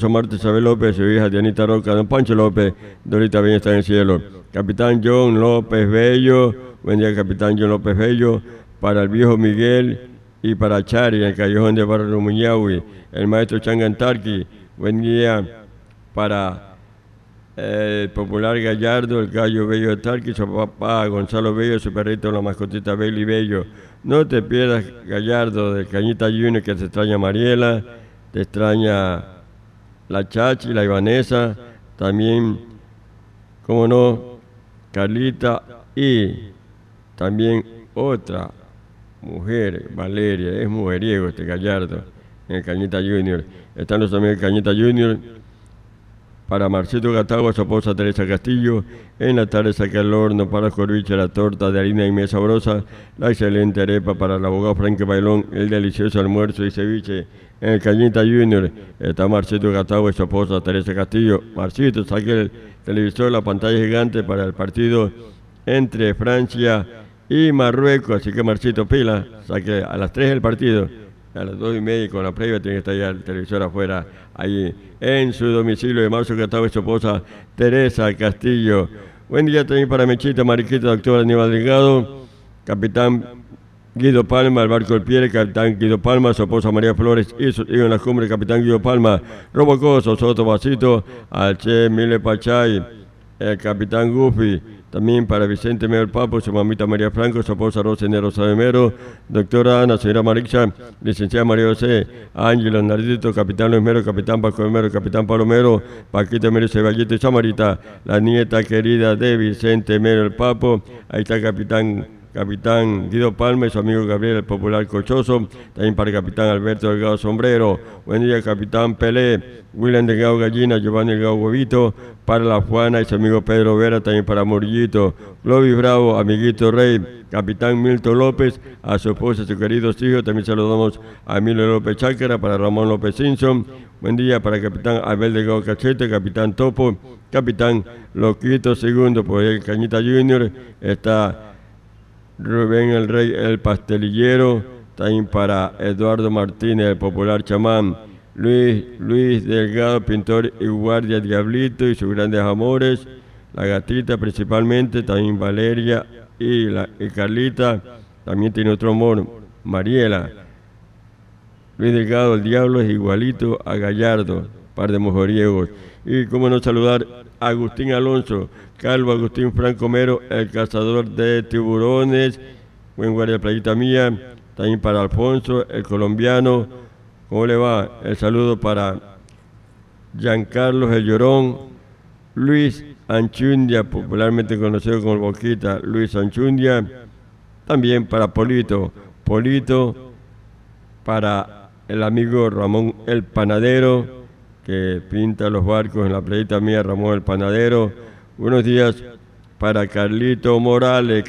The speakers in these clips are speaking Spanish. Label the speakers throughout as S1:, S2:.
S1: esposa Marta Isabel López, su hija Dianita Roca, don Pancho López, Dorita bien está en el cielo. Capitán John López Bello, buen día Capitán John López Bello, para el viejo Miguel y para Chari, en el callejón de Barrio Muñahui, el maestro Changantarqui, buen día para el popular Gallardo, el gallo Bello de Tarqui, su papá Gonzalo Bello, su perrito, la mascotita Bailey Bello. No te pierdas, Gallardo, de Cañita Junior, que te extraña Mariela, te extraña la Chachi, la Ivanesa, también, como no, Carlita y también otra mujer, Valeria, es mujeriego este Gallardo, en el Cañita Junior. Están los amigos de Cañita Junior. Para Marcito Gatagua, su esposa Teresa Castillo, en la tarde saca el horno para Corviche, la torta de harina y miel sabrosa, la excelente arepa para el abogado Frankie Bailón, el delicioso almuerzo y ceviche. En el Cañita Junior está Marcito Gatagua y su esposa Teresa Castillo. Marcito, saque el televisor, la pantalla gigante para el partido entre Francia y Marruecos, así que Marcito, pila, saque a las 3 el partido. A las 2:30 con la previa tiene que estar ya el televisor afuera, ahí en su domicilio de Marzo Gatagua y su esposa Teresa Castillo. Buen día también para Mechita, Mariquita, doctor Aníbal Delgado, capitán Guido Palma, el barco del Piere, capitán Guido Palma, su esposa María Flores y su hijo en la cumbre, capitán Guido Palma, Robocoso, Soto Basito, al Che Mile Pachay, el capitán Gufi. También para Vicente Mero Papo, su mamita María Franco, su esposa Rosa Rosa de Mero, doctora Ana, señora Marixa, licenciada María José, Ángela Nardito, capitán Luis Mero, capitán Paco Mero, capitán Pablo Mero, Paquita Mero Ceballito y Samarita, la nieta querida de Vicente Mero el Papo, ahí está capitán Guido Palma y su amigo Gabriel, el popular Cochoso, también para el capitán Alberto Delgado Sombrero, buen día capitán Pelé, William Delgado Gallina, Giovanni Delgado Huevito, para la Juana y su amigo Pedro Vera, también para Morillito, Globy Bravo, amiguito Rey, capitán Milton López, a su esposa y sus queridos hijos, también saludamos a Emilio López Chácara, para Ramón López Simpson, buen día para el capitán Abel Delgado Cachete, capitán Topo, capitán Loquito II, por el Cañita Junior, está Rubén el Rey, el pastelillero, también para Eduardo Martínez, el popular chamán, Luis Delgado, pintor y guardia Diablito y sus grandes amores, la gatita principalmente, también Valeria y Carlita, también tiene otro amor, Mariela. Luis Delgado, el diablo es igualito a Gallardo, par de mujeriegos. Y cómo no saludar a Agustín Alonso, Calvo Agustín Franco Mero, el cazador de tiburones, buen guardia playita mía, también para Alfonso, el colombiano. ¿Cómo le va? El saludo para Giancarlos el Llorón, Luis Anchundia, popularmente conocido como el Boquita, Luis Anchundia, también para Polito, para el amigo Ramón el Panadero, que pinta los barcos en la playita mía, Ramón el Panadero. Buenos días para Carlito Morales,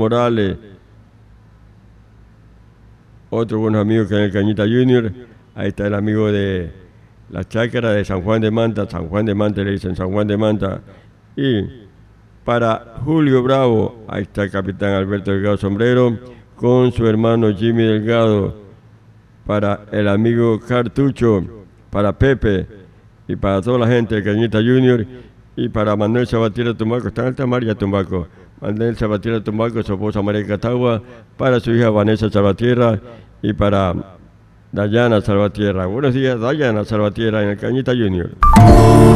S1: otro buenos amigos que en el Cañita Junior. Ahí está el amigo de la Chácara de San Juan de Manta, le dicen San Juan de Manta. Y para Julio Bravo, ahí está el capitán Alberto Delgado Sombrero, con su hermano Jimmy Delgado, para el amigo Cartucho, para Pepe, y para toda la gente de Cañita Junior, y para Manuel Sabatiera Tumbaco, está en Altamar Tumbaco, Manuel Sabatiera Tumbaco, su esposa María Catagua, para su hija Vanessa Salvatierra, y para Dayana Salvatierra. Buenos días, Dayana Salvatierra, en el Cañita Junior.